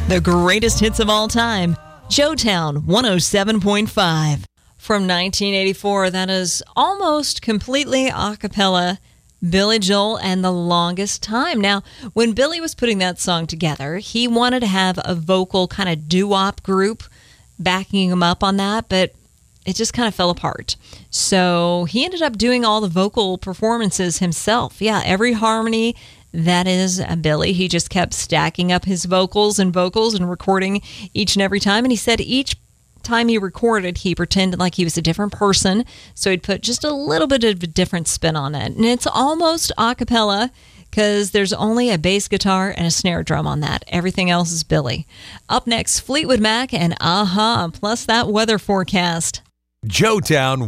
The greatest hits of all time. Joetown 107.5. From 1984, that is almost completely a cappella, Billy Joel and The Longest Time. Now, when Billy was putting that song together, he wanted to have a vocal kind of doo-wop group backing him up on that, but it just kind of fell apart. So he ended up doing all the vocal performances himself. Yeah, every harmony, that is Billy. He just kept stacking up his vocals and recording each and every time. And he said each time he recorded, he pretended like he was a different person. So he'd put just a little bit of a different spin on it. And it's almost a cappella because there's only a bass guitar and a snare drum on that. Everything else is Billy. Up next, Fleetwood Mac and Aha, plus that weather forecast. Joetown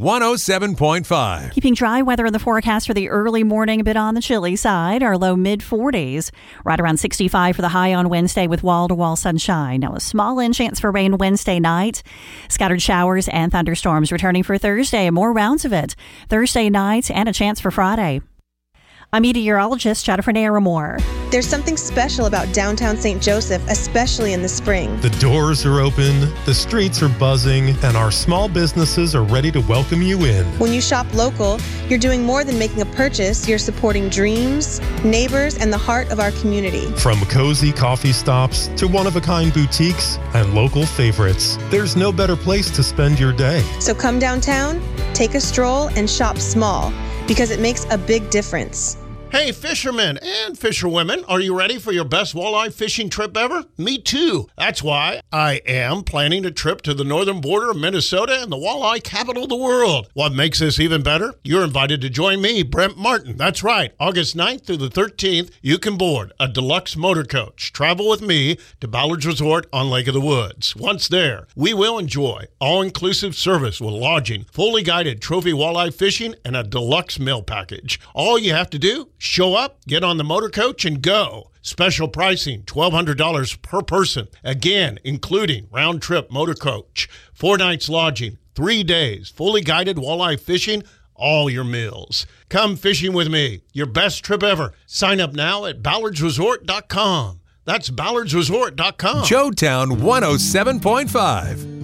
107.5. Keeping dry weather in the forecast for the early morning, a bit on the chilly side. Our low mid-40s, right around 65 for the high on Wednesday with wall-to-wall sunshine. Now a small chance for rain Wednesday night. Scattered showers and thunderstorms returning for Thursday and more rounds of it. Thursday night and a chance for Friday. I'm meteorologist Jennifer Naramore. There's something special about downtown St. Joseph, especially in the spring. The doors are open, the streets are buzzing, and our small businesses are ready to welcome you in. When you shop local, you're doing more than making a purchase. You're supporting dreams, neighbors, and the heart of our community. From cozy coffee stops to one-of-a-kind boutiques and local favorites, there's no better place to spend your day. So come downtown, take a stroll, and shop small, because it makes a big difference. Hey, fishermen and fisherwomen, are you ready for your best walleye fishing trip ever? Me too. That's why I am planning a trip to the northern border of Minnesota and the walleye capital of the world. What makes this even better? You're invited to join me, Brent Martin. That's right. August 9th through the 13th, you can board a deluxe motor coach. Travel with me to Ballard's Resort on Lake of the Woods. Once there, we will enjoy all-inclusive service with lodging, fully guided trophy walleye fishing, and a deluxe meal package. All you have to do, show up, get on the motor coach, and go. Special pricing, $1,200 per person. Again, including round-trip motor coach, 4 nights lodging, 3 days, fully guided walleye fishing, all your meals. Come fishing with me. Your best trip ever. Sign up now at ballardsresort.com. That's ballardsresort.com. Joetown 107.5.